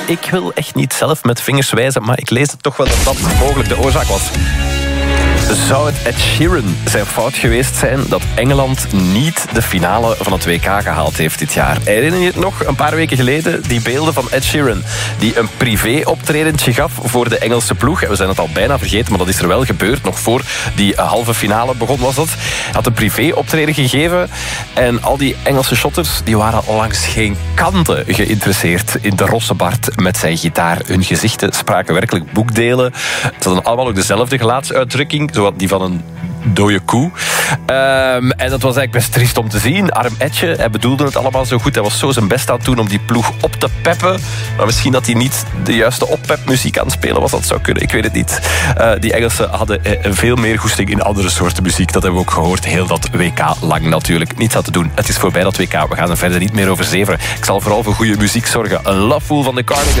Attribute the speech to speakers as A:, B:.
A: Ik wil echt niet zelf met vingers wijzen, maar ik lees het toch wel dat mogelijk de oorzaak was. Zou het Ed Sheeran zijn fout geweest zijn dat Engeland niet de finale van het WK gehaald heeft dit jaar? Herinner je het nog? Een paar weken geleden die beelden van Ed Sheeran die een privé-optredentje gaf voor de Engelse ploeg. En we zijn het al bijna vergeten, maar dat is er wel gebeurd. Nog voor die halve finale begon was dat. Hij had een privé-optreden gegeven en al die Engelse shotters die waren langs geen kanten geïnteresseerd in de Rossebart met zijn gitaar. Hun gezichten spraken werkelijk boekdelen. Ze hadden allemaal ook dezelfde gelaatsuitdrukking, zo die van een dode koe. En dat was eigenlijk best triest om te zien. Arm Edje, hij bedoelde het allemaal zo goed. Hij was zo zijn best aan het doen om die ploeg op te peppen. Maar misschien dat hij niet de juiste oppepmuziek aan het spelen was. Dat zou kunnen, ik weet het niet. Die Engelsen hadden veel meer goesting in andere soorten muziek. Dat hebben we ook gehoord. Heel dat WK lang natuurlijk. Niets aan te doen. Het is voorbij dat WK. We gaan er verder niet meer over zeveren. Ik zal vooral voor goede muziek zorgen. Een Loveful van de Cardigans.